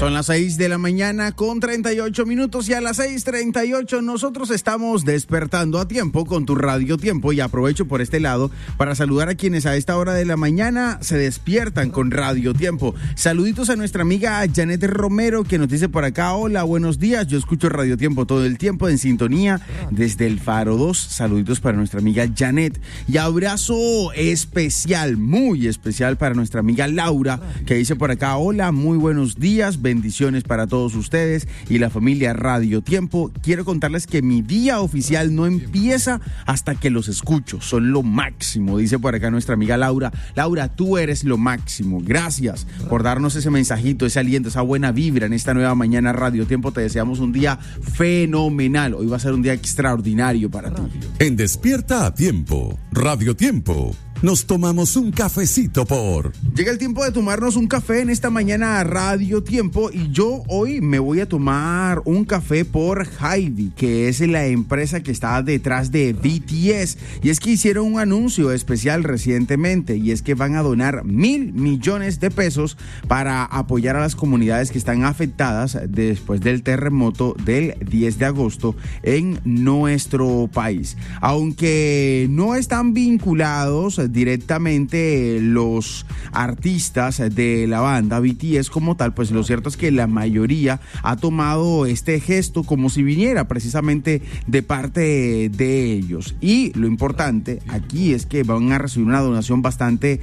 Son las 6 de la mañana con 38 minutos y a las 6:38 nosotros estamos despertando a tiempo con tu Radio Tiempo, y aprovecho por este lado para saludar a quienes a esta hora de la mañana se despiertan con Radio Tiempo. Saluditos a nuestra amiga Janet Romero, que nos dice por acá: hola, buenos días, yo escucho Radio Tiempo todo el tiempo en sintonía desde el Faro 2. Saluditos para nuestra amiga Janet, y abrazo especial, muy especial para nuestra amiga Laura, que dice por acá: hola, muy buenos días, bendiciones para todos ustedes y la familia Radio Tiempo. Quiero contarles que mi día oficial no empieza hasta que los escucho, son lo máximo, dice por acá nuestra amiga Laura. Laura, tú eres lo máximo, gracias por darnos ese mensajito, ese aliento, esa buena vibra en esta nueva mañana Radio Tiempo. Te deseamos un día fenomenal, hoy va a ser un día extraordinario para ti. En Despierta a Tiempo, Radio Tiempo, nos tomamos un cafecito por... Llega el tiempo de tomarnos un café en esta mañana a Radio Tiempo, y yo hoy me voy a tomar un café por Hy-Vee, que es la empresa que está detrás de BTS. Y es que hicieron un anuncio especial recientemente, y es que van a donar $1,000 millones para apoyar a las comunidades que están afectadas después del terremoto del 10 de agosto en nuestro país. Aunque no están vinculados directamente los artistas de la banda BTS como tal, pues lo cierto es que la mayoría ha tomado este gesto como si viniera precisamente de parte de ellos. Y lo importante aquí es que van a recibir una donación bastante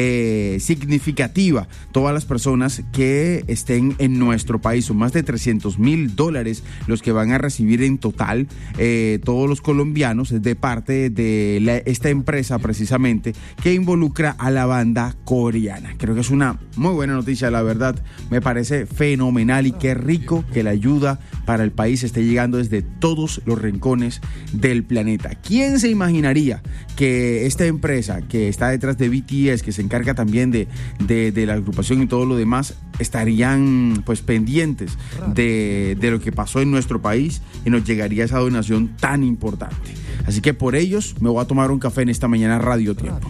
significativa todas las personas que estén en nuestro país. Son más de $300,000 los que van a recibir en total todos los colombianos de parte de esta empresa precisamente, que involucra a la banda coreana. Creo que es una muy buena noticia, la verdad, me parece fenomenal, y qué rico que la ayuda para el país esté llegando desde todos los rincones del planeta. ¿Quién se imaginaría que esta empresa que está detrás de BTS, que se encarga también de la agrupación y todo lo demás, estarían pues pendientes de lo que pasó en nuestro país y nos llegaría esa donación tan importante? Así que por ellos me voy a tomar un café en esta mañana Radio Tiempo.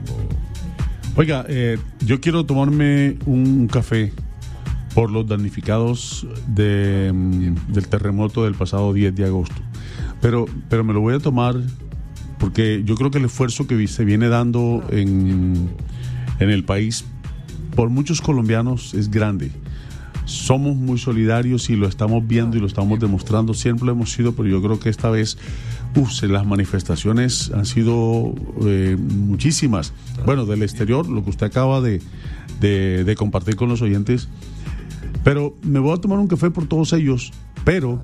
Oiga, yo quiero tomarme un café por los damnificados del terremoto del pasado 10 de agosto. Pero me lo voy a tomar porque yo creo que el esfuerzo que se viene dando en el país por muchos colombianos es grande. Somos muy solidarios y lo estamos viendo y lo estamos demostrando. Siempre lo hemos sido, pero yo creo que esta vez las manifestaciones han sido muchísimas. Bueno, del exterior, lo que usted acaba de compartir con los oyentes. Pero me voy a tomar un café por todos ellos, pero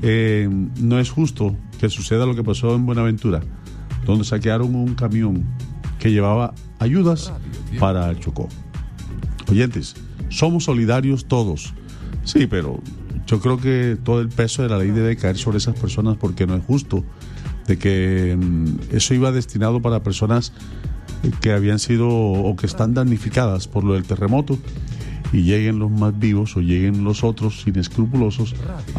no es justo que suceda lo que pasó en Buenaventura, donde saquearon un camión que llevaba ayudas para el Chocó. Oyentes, somos solidarios todos, sí, pero yo creo que todo el peso de la ley debe caer sobre esas personas, porque no es justo de que eso iba destinado para personas que habían sido o que están damnificadas por lo del terremoto, y lleguen los más vivos o lleguen los otros inescrupulosos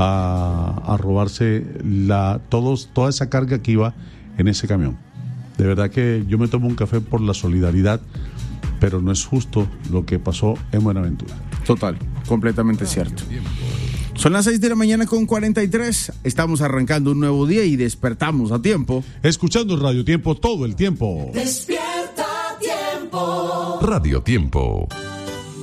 a robarse toda esa carga que iba en ese camión. De verdad que yo me tomo un café por la solidaridad, pero no es justo lo que pasó en Buenaventura. Total, completamente cierto. Son las 6 de la mañana con 43. Estamos arrancando un nuevo día y despertamos a tiempo. Escuchando Radio Tiempo todo el tiempo. Despierta a tiempo. Radio Tiempo.